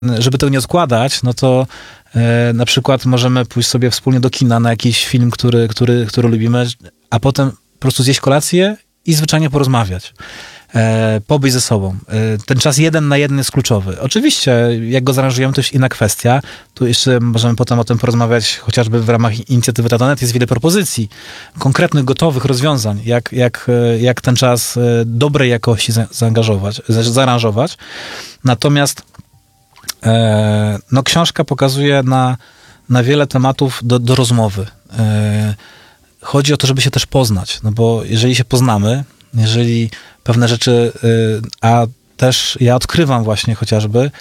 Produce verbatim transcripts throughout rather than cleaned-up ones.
żeby tego nie odkładać, no to e, na przykład możemy pójść sobie wspólnie do kina na jakiś film, który, który, który lubimy, a potem po prostu zjeść kolację i zwyczajnie porozmawiać. E, pobyć ze sobą. E, ten czas jeden na jeden jest kluczowy. Oczywiście, jak go zaaranżujemy, to już inna kwestia. Tu jeszcze możemy potem o tym porozmawiać, chociażby w ramach inicjatywy Tatonet jest wiele propozycji, konkretnych, gotowych rozwiązań, jak, jak, jak ten czas dobrej jakości za, zaangażować, za, zaaranżować. Natomiast e, no, książka pokazuje na, na wiele tematów do, do rozmowy. E, chodzi o to, żeby się też poznać, no bo jeżeli się poznamy, jeżeli pewne rzeczy, a też ja odkrywam właśnie chociażby,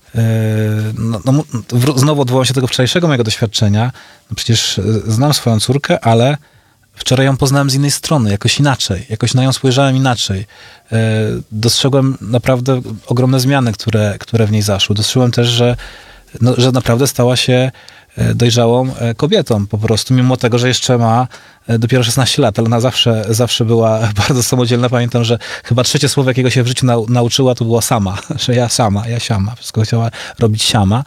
no, no, znowu odwołam się do tego wczorajszego mojego doświadczenia, no przecież znam swoją córkę, ale wczoraj ją poznałem z innej strony, jakoś inaczej, jakoś na nią spojrzałem inaczej. Dostrzegłem naprawdę ogromne zmiany, które, które w niej zaszły. Dostrzegłem też, że, no, że naprawdę stała się dojrzałą kobietą po prostu, mimo tego, że jeszcze ma dopiero szesnaście lat, ale ona zawsze, zawsze była bardzo samodzielna. Pamiętam, że chyba trzecie słowo, jakiego się w życiu nau, nauczyła, to była sama, że ja sama, ja siama. Wszystko chciała robić siama,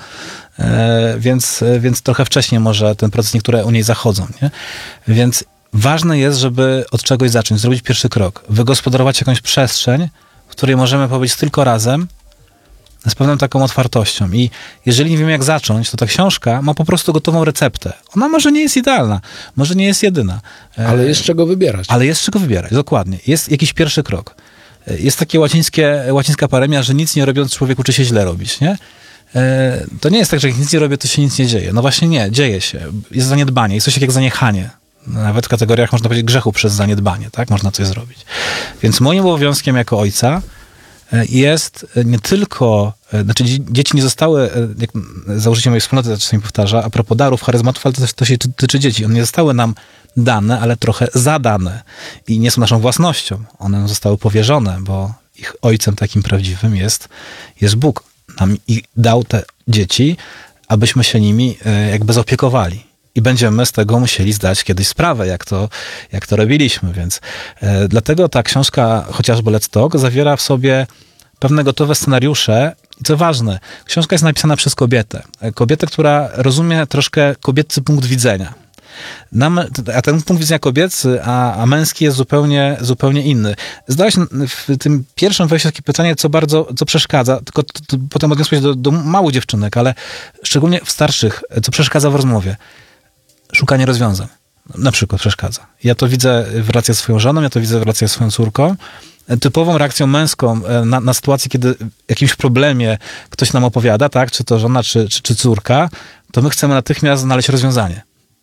e, więc, więc trochę wcześniej może ten proces niektóre u niej zachodzą, nie? Więc ważne jest, żeby od czegoś zacząć, zrobić pierwszy krok, wygospodarować jakąś przestrzeń, w której możemy powiedzieć tylko razem, z pewną taką otwartością. I jeżeli nie wiem, jak zacząć, to ta książka ma po prostu gotową receptę. Ona może nie jest idealna, może nie jest jedyna. Ale jest z czego wybierać. Ale jest z czego wybierać, dokładnie. Jest jakiś pierwszy krok. Jest takie łacińskie, łacińska paremia, że nic nie robiąc człowiek uczy się źle robić, nie? To nie jest tak, że jak nic nie robię, to się nic nie dzieje. No właśnie nie, dzieje się. Jest zaniedbanie, jest coś takiego jak zaniechanie. Nawet w kategoriach, można powiedzieć, grzechu przez zaniedbanie, tak? Można coś zrobić. Więc moim obowiązkiem jako ojca jest nie tylko, znaczy dzieci nie zostały, jak założyciel mojej wspólnoty to czasami powtarza, a propos darów, charyzmatów, ale to, to się tyczy dzieci. One nie zostały nam dane, ale trochę zadane i nie są naszą własnością. One nam zostały powierzone, bo ich ojcem takim prawdziwym jest, jest Bóg. Nam i dał te dzieci, abyśmy się nimi jakby zaopiekowali. I będziemy z tego musieli zdać kiedyś sprawę, jak to, jak to robiliśmy. Więc e, dlatego ta książka, chociażby Let's Talk, zawiera w sobie pewne gotowe scenariusze. I co ważne, książka jest napisana przez kobietę. Kobietę, która rozumie troszkę kobiecy punkt widzenia. Nam, a ten punkt widzenia kobiecy, a, a męski jest zupełnie, zupełnie inny. Zdałeś w tym pierwszym wejściu takie pytanie, co bardzo, co przeszkadza, tylko to, to, potem odniosłeś do, do małych dziewczynek, ale szczególnie w starszych, co przeszkadza w rozmowie. Szukanie rozwiązań. Na przykład przeszkadza. Ja to widzę w relacji z swoją żoną, ja to widzę w relacji z swoją córką. Typową reakcją męską na, na sytuację, kiedy jakimś problemie ktoś nam opowiada, tak, czy to żona, czy, czy, czy córka, to my chcemy natychmiast znaleźć rozwiązanie.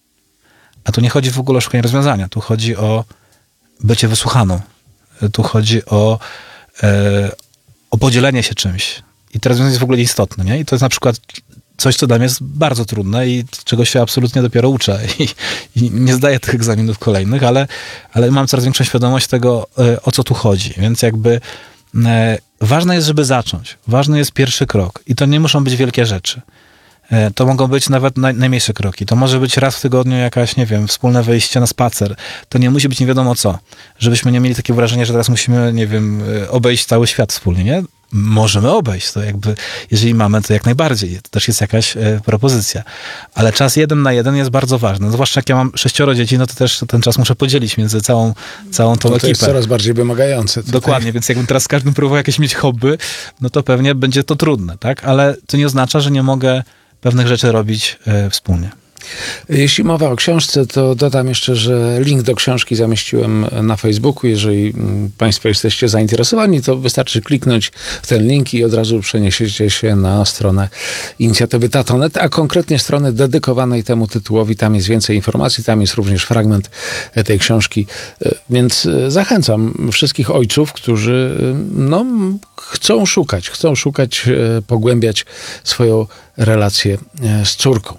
A tu nie chodzi w ogóle o szukanie rozwiązania. Tu chodzi o bycie wysłuchaną. Tu chodzi o, e, o podzielenie się czymś. I to rozwiązanie jest w ogóle nieistotne, nie? I to jest na przykład coś, co dla mnie jest bardzo trudne i czego się absolutnie dopiero uczę. I, i nie zdaję tych egzaminów kolejnych, ale, ale mam coraz większą świadomość tego, o co tu chodzi. Więc jakby e, ważne jest, żeby zacząć. Ważny jest pierwszy krok. I to nie muszą być wielkie rzeczy. E, to mogą być nawet naj, najmniejsze kroki. To może być raz w tygodniu jakaś, nie wiem, wspólne wyjście na spacer. To nie musi być nie wiadomo co. Żebyśmy nie mieli takie wrażenie, że teraz musimy, nie wiem, obejść cały świat wspólnie, nie? Możemy obejść to jakby, jeżeli mamy, to jak najbardziej. To też jest jakaś e, propozycja. Ale czas jeden na jeden jest bardzo ważny. No, zwłaszcza jak ja mam sześcioro dzieci, no to też ten czas muszę podzielić między całą, całą tą to ekipę. To jest coraz bardziej wymagające. Tutaj. Dokładnie, więc jakbym teraz z każdym próbował jakieś mieć hobby, no to pewnie będzie to trudne, tak? Ale to nie oznacza, że nie mogę pewnych rzeczy robić e, wspólnie. Jeśli mowa o książce, to dodam jeszcze, że link do książki zamieściłem na Facebooku. Jeżeli Państwo jesteście zainteresowani, to wystarczy kliknąć w ten link i od razu przeniesiecie się na stronę inicjatywy Tatonet, a konkretnie stronę dedykowanej temu tytułowi. Tam jest więcej informacji, tam jest również fragment tej książki. Więc zachęcam wszystkich ojców, którzy no, chcą szukać, chcą szukać, pogłębiać swoją relację z córką.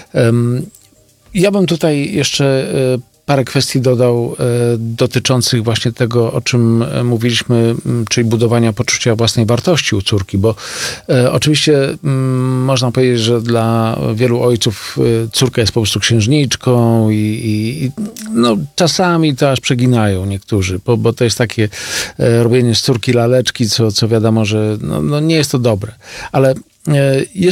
Ja bym tutaj jeszcze parę kwestii dodał dotyczących właśnie tego, o czym mówiliśmy, czyli budowania poczucia własnej wartości u córki, bo oczywiście można powiedzieć, że dla wielu ojców córka jest po prostu księżniczką i, i no, czasami to aż przeginają niektórzy, bo, bo to jest takie robienie z córki laleczki, co, co wiadomo, że no, no nie jest to dobre. Ale Jest